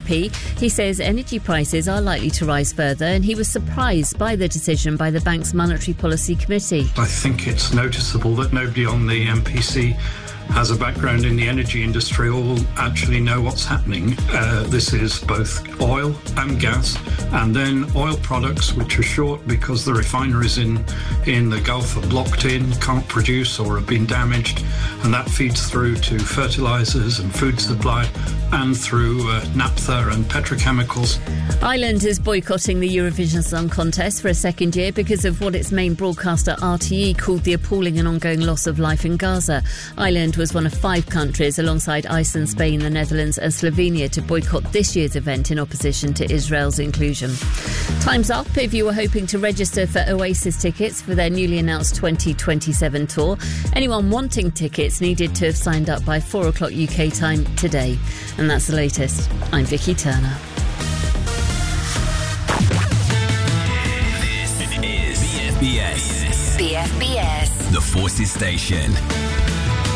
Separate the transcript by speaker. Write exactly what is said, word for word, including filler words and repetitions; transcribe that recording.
Speaker 1: P. He says energy prices are likely to rise further, and he was surprised by the decision by the bank's Monetary Policy Committee.
Speaker 2: I think it's noticeable that nobody on the M P C has a background in the energy industry or will actually know what's happening. Uh, this is both oil and gas, and then oil products, which are short because the refineries in, in the Gulf are blocked in, can't produce or have been damaged, and that feeds through to fertilisers and food supply and through uh, naphtha and petrochemicals.
Speaker 1: Ireland is boycotting the Eurovision Song Contest for a second year because of what its main broadcaster R T E called the appalling and ongoing loss of life in Gaza. Ireland was one of five countries, alongside Iceland, Spain, the Netherlands and Slovenia, to boycott this year's event in opposition to Israel's inclusion. Time's up if you were hoping to register for Oasis tickets for their newly announced twenty twenty-seven tour. Anyone wanting tickets needed to have signed up by four o'clock U K time today. And that's the latest. I'm Vicky Turner.
Speaker 3: This is B F B S.
Speaker 4: B F B S.
Speaker 3: The Forces Station.